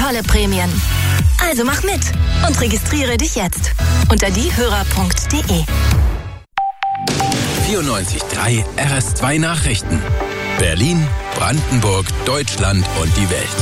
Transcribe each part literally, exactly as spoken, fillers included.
tolle Prämien. Also mach mit und registriere dich jetzt unter diehörer punkt de. vierundneunzig Komma drei R S zwei Nachrichten. Berlin, Brandenburg, Deutschland und die Welt.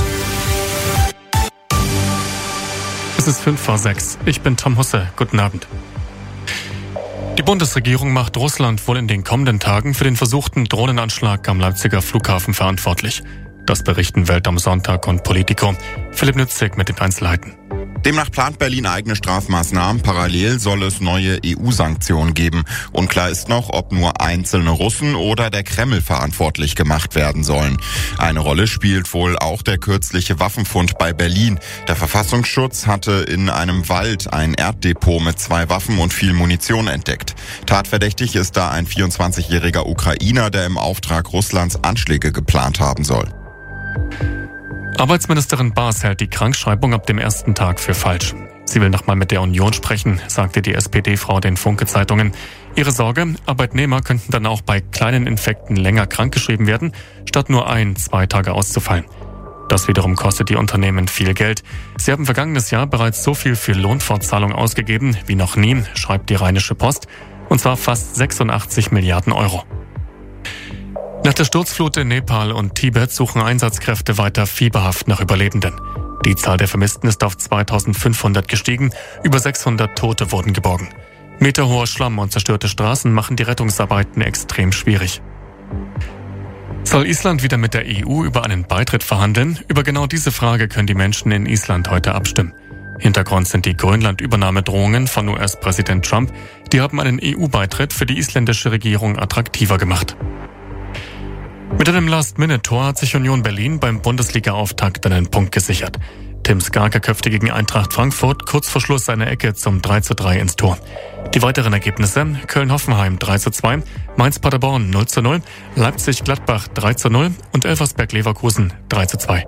Es ist fünf vor sechs. Ich bin Tom Husse. Guten Abend. Die Bundesregierung macht Russland wohl in den kommenden Tagen für den versuchten Drohnenanschlag am Leipziger Flughafen verantwortlich. Das berichten Welt am Sonntag und Politico. Philipp Nützig mit den Einzelheiten. Demnach plant Berlin eigene Strafmaßnahmen. Parallel soll es neue E U-Sanktionen geben. Unklar ist noch, ob nur einzelne Russen oder der Kreml verantwortlich gemacht werden sollen. Eine Rolle spielt wohl auch der kürzliche Waffenfund bei Berlin. Der Verfassungsschutz hatte in einem Wald ein Erddepot mit zwei Waffen und viel Munition entdeckt. Tatverdächtig ist da ein vierundzwanzigjähriger Ukrainer, der im Auftrag Russlands Anschläge geplant haben soll. Arbeitsministerin Baas hält die Krankschreibung ab dem ersten Tag für falsch. Sie will nochmal mit der Union sprechen, sagte die S P D-Frau den Funke-Zeitungen. Ihre Sorge, Arbeitnehmer könnten dann auch bei kleinen Infekten länger krankgeschrieben werden, statt nur ein, zwei Tage auszufallen. Das wiederum kostet die Unternehmen viel Geld. Sie haben vergangenes Jahr bereits so viel für Lohnfortzahlung ausgegeben wie noch nie, schreibt die Rheinische Post, und zwar fast sechsundachtzig Milliarden Euro. Nach der Sturzflut in Nepal und Tibet suchen Einsatzkräfte weiter fieberhaft nach Überlebenden. Die Zahl der Vermissten ist auf zweitausendfünfhundert gestiegen, über sechshundert Tote wurden geborgen. Meterhoher Schlamm und zerstörte Straßen machen die Rettungsarbeiten extrem schwierig. Soll Island wieder mit der E U über einen Beitritt verhandeln? Über genau diese Frage können die Menschen in Island heute abstimmen. Hintergrund sind die Grönland-Übernahmedrohungen von U S-Präsident Trump. Die haben einen E U-Beitritt für die isländische Regierung attraktiver gemacht. Mit einem Last-Minute-Tor hat sich Union Berlin beim Bundesliga-Auftakt einen Punkt gesichert. Tim Skarke köpfte gegen Eintracht Frankfurt kurz vor Schluss seine Ecke zum drei zu drei ins Tor. Die weiteren Ergebnisse: Köln-Hoffenheim drei zu zwei, Mainz-Paderborn null zu null, Leipzig-Gladbach drei zu null und Elversberg-Leverkusen drei zu zwei.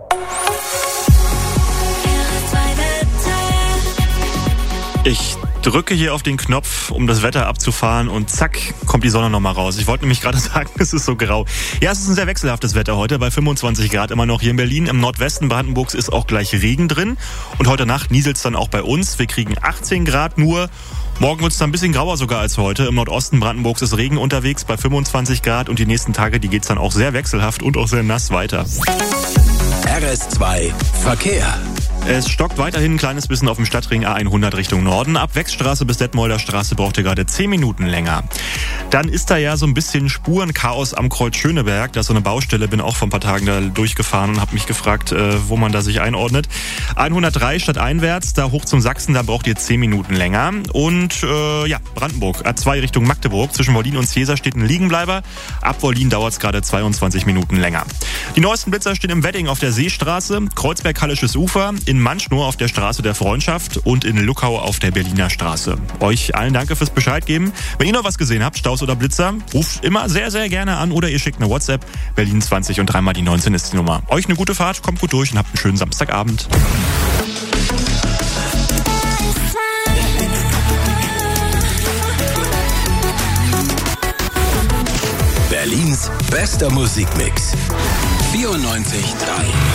Ich drücke hier auf den Knopf, um das Wetter abzufahren, und zack, kommt die Sonne nochmal raus. Ich wollte nämlich gerade sagen, es ist so grau. Ja, es ist ein sehr wechselhaftes Wetter heute, bei fünfundzwanzig Grad immer noch hier in Berlin. Im Nordwesten Brandenburgs ist auch gleich Regen drin. Und heute Nacht nieselt es dann auch bei uns. Wir kriegen achtzehn Grad nur. Morgen wird es dann ein bisschen grauer sogar als heute. Im Nordosten Brandenburgs ist Regen unterwegs bei fünfundzwanzig Grad. Und die nächsten Tage, die geht's dann auch sehr wechselhaft und auch sehr nass weiter. R S zwei Verkehr. Es stockt weiterhin ein kleines bisschen auf dem Stadtring A hundert Richtung Norden. Ab Wechsstraße bis Detmolder Straße braucht ihr gerade zehn Minuten länger. Dann ist da ja so ein bisschen Spurenchaos am Kreuz Schöneberg. Da ist so eine Baustelle, bin auch vor ein paar Tagen da durchgefahren und habe mich gefragt, äh, wo man da sich einordnet. hundertdrei stadteinwärts, da hoch zum Sachsen, da braucht ihr zehn Minuten länger. Und äh, ja, Brandenburg, A zwei Richtung Magdeburg. Zwischen Wollin und Cäsar steht ein Liegenbleiber. Ab Wollin dauert es gerade zweiundzwanzig Minuten länger. Die neuesten Blitzer stehen im Wedding auf der Seestraße, Kreuzberg-Hallisches Ufer, in Manschnow auf der Straße der Freundschaft und in Luckau auf der Berliner Straße. Euch allen danke fürs Bescheid geben. Wenn ihr noch was gesehen habt, Staus oder Blitzer, ruft immer sehr, sehr gerne an oder ihr schickt eine WhatsApp. Berlin zwanzig und dreimal die neunzehn ist die Nummer. Euch eine gute Fahrt, kommt gut durch und habt einen schönen Samstagabend. Berlins bester Musikmix. vierundneunzig Komma drei